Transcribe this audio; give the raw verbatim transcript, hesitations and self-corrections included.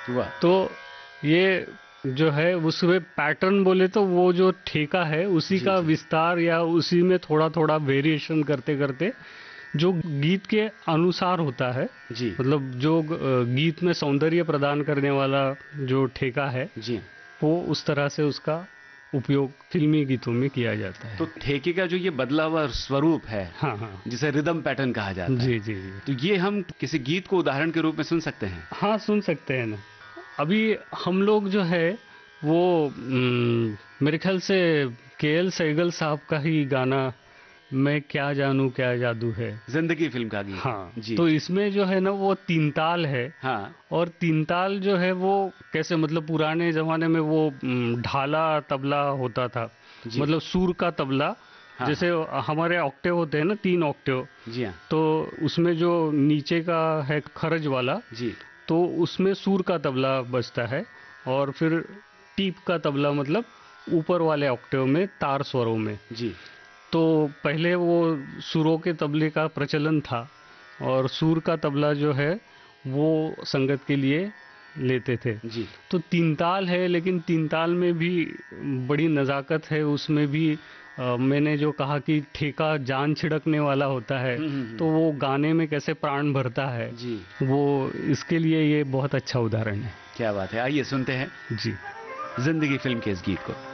वाह। तो ये जो है उसमें पैटर्न बोले तो वो जो ठेका है उसी जी का जी विस्तार या उसी में थोड़ा थोड़ा वेरिएशन करते करते जो गीत के अनुसार होता है, जी मतलब जो अ, गीत में सौंदर्य प्रदान करने वाला जो ठेका है जी। वो उस तरह से उसका उपयोग फिल्मी गीतों में किया जाता तो है। ठेके का जो ये बदला हुआ स्वरूप है, हाँ हाँ। जिसे रिदम पैटर्न कहा जाता है, जी जी जी। तो ये हम किसी गीत को उदाहरण के रूप में सुन सकते हैं? हाँ सुन सकते हैं ना। अभी हम लोग जो है वो हम्म, मेरे ख्याल से के एल सहगल साहब का ही गाना मैं क्या जानूं क्या जादू है। जिंदगी फिल्म का गीत। हाँ, जी तो जी। इसमें जो है ना वो तीन ताल है। हाँ और तीन ताल जो है वो कैसे, मतलब पुराने जमाने में वो हम्म, ढाला तबला होता था, जी। मतलब सुर का तबला। हाँ जैसे हाँ। हमारे ऑक्टेव होते हैं ना, तीन ऑक्टेव। जी हाँ। तो उसमें जो नीचे का है खरज वाला, जी तो उसमें सुर का तबला बजता है। और फिर टीप का तबला, मतलब ऊपर वाले ऑक्टेव में तार स्वरों में। जी तो पहले वो सुरों के तबले का प्रचलन था और सुर का तबला जो है वो संगत के लिए लेते थे। जी। तो तीन ताल है, लेकिन तीन ताल में भी बड़ी नज़ाकत है उसमें भी। अ, मैंने जो कहा कि ठेका जान छिड़कने वाला होता है, हम्म हम्म तो हम्म। वो गाने में कैसे प्राण भरता है, जी। वो इसके लिए ये बहुत अच्छा उदाहरण है। क्या बात है, आइए सुनते हैं जी। जिंदगी फिल्म के इस गीत को।